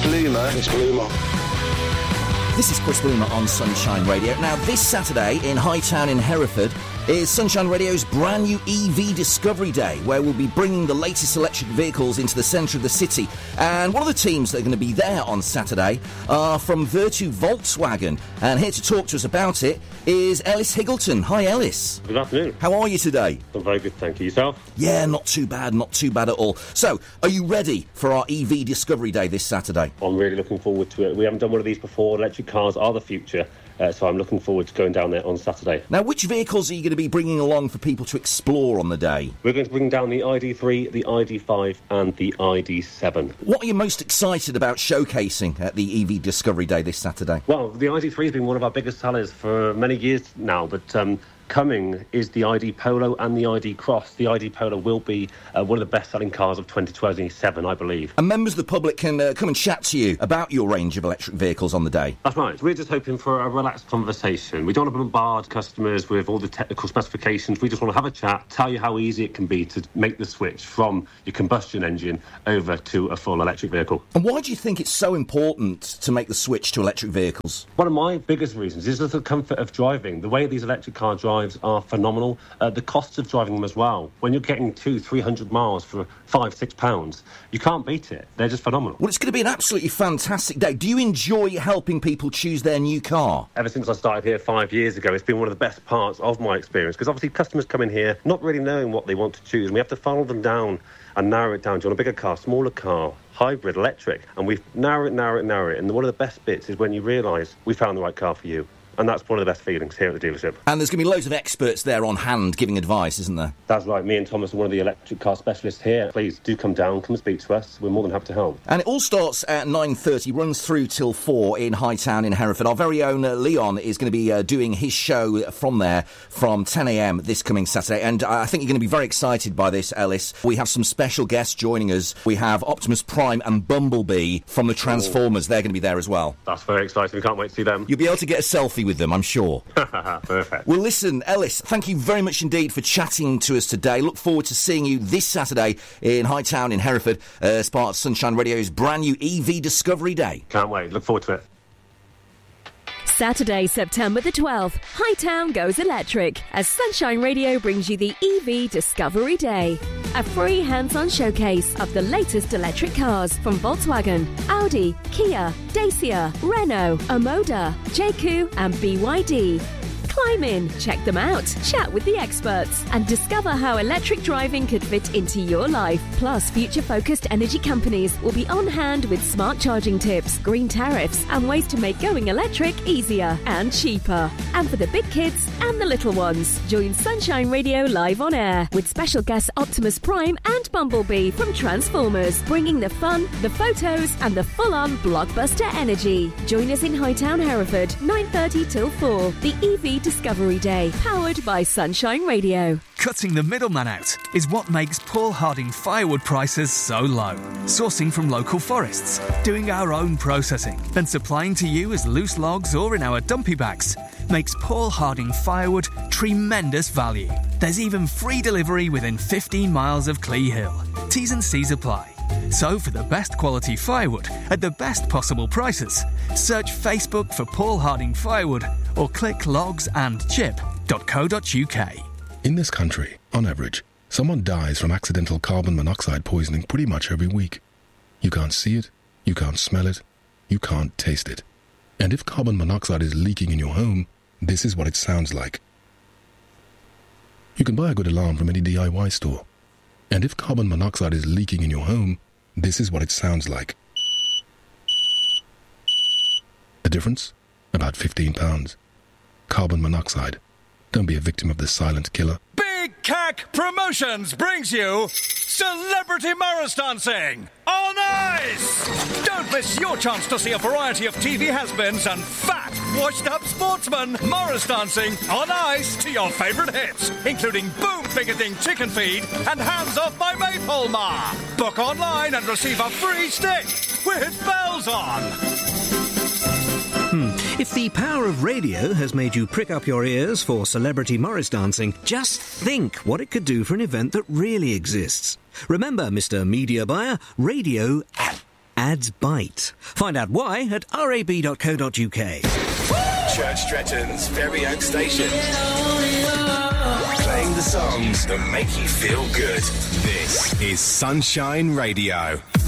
Bloomer. Chris Bloomer. This is Chris Bloomer on Sunshine Radio. Now, this Saturday in Hightown in Hereford is Sunshine Radio's brand new EV Discovery Day, where we'll be bringing the latest electric vehicles into the centre of the city. And one of the teams that are going to be there on Saturday are from Vertu Volkswagen. And here to talk to us about it is Ellis Higgleton. Hi, Ellis. Good afternoon. How are you today? I'm very good, thank you. Yourself? Yeah, not too bad at all. So, are you ready for our EV Discovery Day this Saturday? I'm really looking forward to it. We haven't done one of these before. Electric cars are the future. So I'm looking forward to going down there on Saturday. Now, which vehicles are you going to be bringing along for people to explore on the day? We're going to bring down the ID3, the ID5 and the ID7. What are you most excited about showcasing at the EV Discovery Day this Saturday? Well, the ID3 has been one of our biggest sellers for many years now, but coming is the ID Polo and the ID Cross. The ID Polo will be one of the best-selling cars of 2027, I believe. And members of the public can come and chat to you about your range of electric vehicles on the day. That's right. We're just hoping for a relaxed conversation. We don't want to bombard customers with all the technical specifications. We just want to have a chat, tell you how easy it can be to make the switch from your combustion engine over to a full electric vehicle. And why do you think it's so important to make the switch to electric vehicles? One of my biggest reasons is the comfort of driving. The way these electric car drives are phenomenal. The costs of driving them as well. When you're getting 200-300 miles for £5-6, you can't beat it. They're just phenomenal. Well, it's going to be an absolutely fantastic day. Do you enjoy helping people choose their new car? Ever since I started here 5 years ago, it's been one of the best parts of my experience, because obviously customers come in here not really knowing what they want to choose, and we have to follow them down and narrow it down. Do you want a bigger car, smaller car, hybrid, electric? And we've narrow it. And one of the best bits is when you realise we found the right car for you. And that's one of the best feelings here at the dealership. And there's going to be loads of experts there on hand giving advice, isn't there? That's right. Me and Thomas are one of the electric car specialists here. Please do come down, come and speak to us. We're more than happy to help. And it all starts at 9:30, runs through till 4 in Hightown in Hereford. Our very own Leon is going to be doing his show from there from 10 a.m. this coming Saturday. And I think you're going to be very excited by this, Ellis. We have some special guests joining us. We have Optimus Prime and Bumblebee from the Transformers. They're going to be there as well. That's very exciting. We can't wait to see them. You'll be able to get a selfie with them, I'm sure. Perfect. Well, listen, Ellis, thank you very much indeed for chatting to us today. Look forward to seeing you this Saturday in Hightown in Hereford as part of Sunshine Radio's brand new EV Discovery Day. Can't wait. Look forward to it. Saturday, September the 12th, Hightown goes electric as Sunshine Radio brings you the EV Discovery Day. A free hands-on showcase of the latest electric cars from Volkswagen, Audi, Kia, Dacia, Renault, Omoda, JQ and BYD. Climb in, check them out, chat with the experts and discover how electric driving could fit into your life. Plus, future-focused energy companies will be on hand with smart charging tips, green tariffs and ways to make going electric easier and cheaper. And for the big kids and the little ones, join Sunshine Radio live on air with special guests Optimus Prime and Bumblebee from Transformers, bringing the fun, the photos and the full-on blockbuster energy. Join us in Hightown, Hereford, 9:30 till 4, the EV Discovery Day, powered by Sunshine Radio. Cutting the middleman out is what makes Paul Harding firewood prices so low. Sourcing from local forests, doing our own processing, then supplying to you as loose logs or in our dumpy bags makes Paul Harding firewood tremendous value. There's even free delivery within 15 miles of Clee Hill. T's and C's apply. So for the best quality firewood at the best possible prices, search Facebook for Paul Harding Firewood or click logsandchip.co.uk. In this country, on average, someone dies from accidental carbon monoxide poisoning pretty much every week. You can't see it, you can't smell it, you can't taste it. And if carbon monoxide is leaking in your home, this is what it sounds like. You can buy a good alarm from any DIY store. And if carbon monoxide is leaking in your home, this is what it sounds like. The difference? About £15. Carbon monoxide. Don't be a victim of the silent killer. Big Cack Promotions brings you Celebrity Morris Dancing on Ice! Don't miss your chance to see a variety of TV has-beens and fat, washed-up sportsmen Morris dancing on ice to your favourite hits, including Boom Picketing Chicken Feed and Hands Off My Maypole Ma. Book online and receive a free stick with bells on. If the power of radio has made you prick up your ears for Celebrity Morris Dancing, just think what it could do for an event that really exists. Remember, Mr. Media Buyer, radio Ads bite. Find out why at rab.co.uk. Church Stretton's very own station. Playing the songs that make you feel good. This is Sunshine Radio.